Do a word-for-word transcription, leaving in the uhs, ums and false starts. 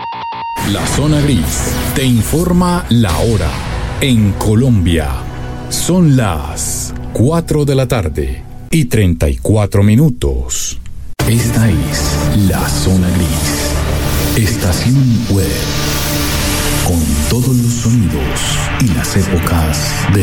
La Zona Gris te informa la hora. En Colombia son las cuatro de la tarde y treinta y cuatro minutos. Esta es La Zona Gris, estación web, con todos los sonidos y las épocas de